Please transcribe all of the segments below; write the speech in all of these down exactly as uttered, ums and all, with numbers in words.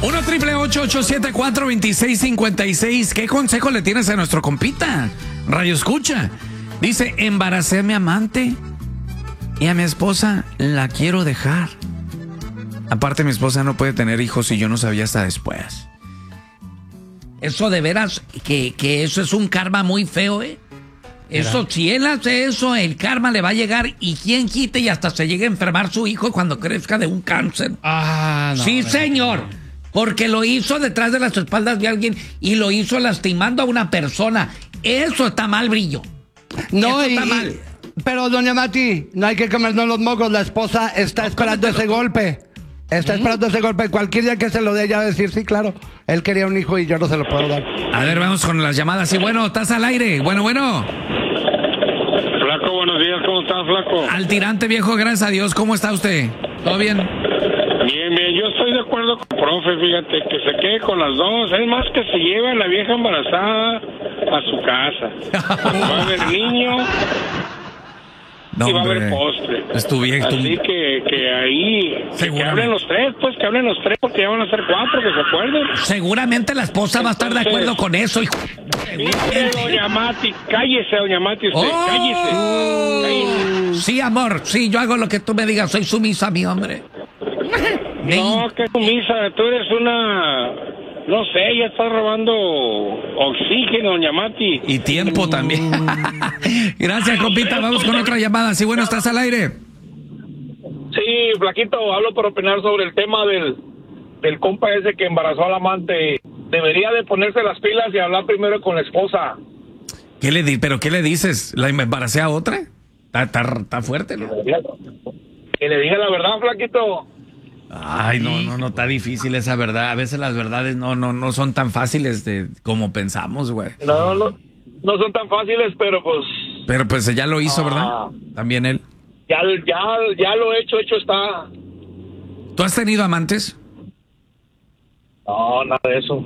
uno triple ocho ocho siete cuatro dos seis cinco seis. ¿Qué consejo le tienes a nuestro compita? Radio Escucha. Dice, embaracé a mi amante y a mi esposa la quiero dejar. Aparte, mi esposa no puede tener hijos y yo no sabía hasta después. Eso de veras, que, que eso es un karma muy feo, ¿eh? Eso, si él hace eso, el karma le va a llegar y quién quite y hasta se llegue a enfermar su hijo cuando crezca de un cáncer. Ah, no, sí, no, señor. no. Porque lo hizo detrás de las espaldas de alguien y lo hizo lastimando a una persona. Eso está mal, Brillo. No, Eso y, está mal. y- pero doña Mati, no hay que comernos los mocos. La esposa está No, esperando ese cómetelo. golpe. Está esperando ese golpe. Cualquier día que se lo dé, ella va a decir, sí, claro. Él quería un hijo y yo no se lo puedo dar. A ver, vamos con las llamadas. Sí, bueno, estás al aire. Bueno, bueno. Flaco, buenos días, ¿cómo estás, Flaco? Al tirante, viejo, gracias a Dios. ¿Cómo está usted? ¿Todo bien? Bien, bien, yo estoy de acuerdo con el profe, fíjate, que se quede con las dos. Es más, que se lleve a la vieja embarazada a su casa. Va a haber niño No, y va a hombre. haber postre. Es tu vieja, tu- Así que, que ahí, que, que Seguramente. hablen los tres, pues, que hablen los tres, porque ya van a ser cuatro, que se acuerden. Seguramente la esposa va a estar de Entonces- acuerdo con eso, hijo. Mire, doña Mati, cállese, doña Mati, usted, Oh. cállese. cállese. Sí, amor, sí, yo hago lo que tú me digas, soy sumisa, mi hombre. No, que sumisa, tú eres una... No sé, ya estás robando oxígeno, doña Mati. Y tiempo también. Gracias, compita, vamos con otra llamada. Sí, bueno, estás al aire. Sí, Flaquito, hablo para opinar sobre el tema del, del compa ese que embarazó al amante. Debería de ponerse las pilas y hablar primero con la esposa. ¿Qué le di? ¿Pero qué le dices? ¿La embaracé a otra? Está, está, está fuerte, ¿no? Que le diga la verdad, Flaquito. Ay, no, no, no, está difícil esa verdad. A veces las verdades no, no, no son tan fáciles de como pensamos, güey. No, no, no son tan fáciles, pero pues Pero pues ya lo hizo, ¿verdad? Ah. También él. ya, ya, ya lo hecho, hecho está. ¿Tú has tenido amantes? No, nada de eso.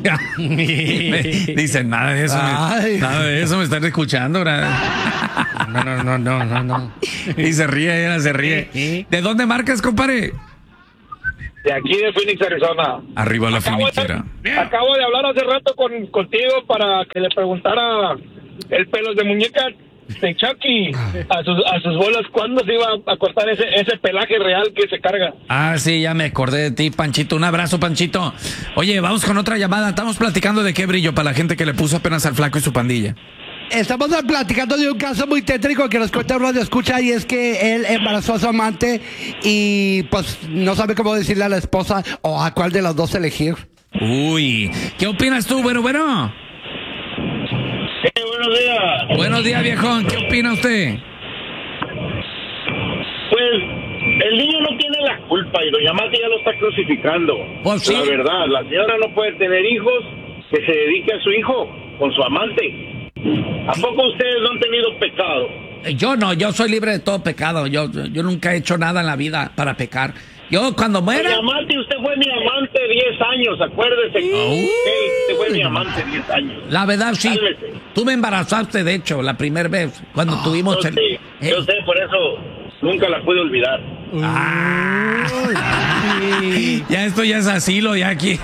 Dicen, nada de eso. me- Ay. nada de eso me están escuchando, ¿verdad? No, no, no, no, no, no. Y se ríe, ella se ríe. ¿De dónde marcas, compadre? De aquí de Phoenix, Arizona. Arriba la Acabo finiquera. de, acabo de hablar hace rato con, contigo para que le preguntara el pelos de muñeca de Chucky a sus, a sus bolas cuándo se iba a cortar ese, ese pelaje real que se carga. Ah, sí, ya me acordé de ti, Panchito. Un abrazo, Panchito. Oye, vamos con otra llamada. Estamos platicando de qué, Brillo, para la gente que le puso apenas al flaco y su pandilla. Estamos platicando de un caso muy tétrico que nos cuenta un radio escucha, y es que él embarazó a su amante y pues no sabe cómo decirle a la esposa o a cuál de los dos elegir. Uy, ¿qué opinas tú? Bueno, bueno. Sí, buenos días. Buenos días, viejón. ¿Qué opina usted? Pues el niño no tiene la culpa y doña Mati ya lo está crucificando. Pues sí. La verdad, la señora no puede tener hijos, que se dedique a su hijo con su amante. ¿A poco ustedes no han tenido pecado? Yo no, yo soy libre de todo pecado. Yo, yo nunca he hecho nada en la vida para pecar. Yo cuando muera... Doña Mati, usted fue mi amante diez años, acuérdese. Uy. Usted fue mi amante diez años. La verdad, sí. Cálmese. Tú me embarazaste, de hecho, la primera vez, cuando tuvimos... Yo el- sé, eh, yo sé, por eso nunca la pude olvidar. Ah. Ya esto ya es asilo, ya aquí.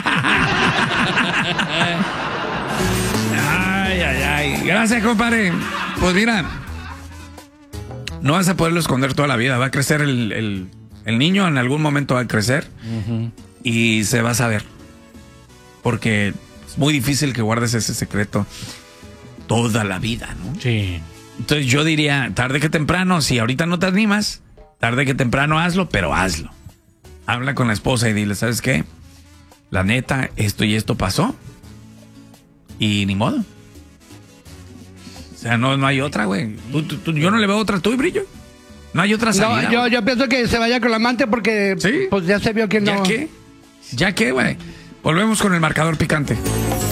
Ay, ay, ay. Gracias, compadre. Pues mira, no vas a poderlo esconder toda la vida. Va a crecer el, el, el niño, en algún momento va a crecer y se va a saber. Porque es muy difícil que guardes ese secreto toda la vida, ¿no? Sí. Entonces yo diría, tarde que temprano, si ahorita no te animas, tarde que temprano hazlo, pero hazlo. Habla con la esposa y dile, ¿sabes qué? La neta, esto y esto pasó. Y ni modo. O sea, no, no hay otra, güey. Tú- tú- tú- yo no le veo otra, tú y Brillo. No hay otra salida. No, yo, yo pienso que se vaya con la amante porque ¿Sí? pues ya se vio que no. ¿Ya qué? ¿Ya qué, güey? Volvemos con el marcador picante.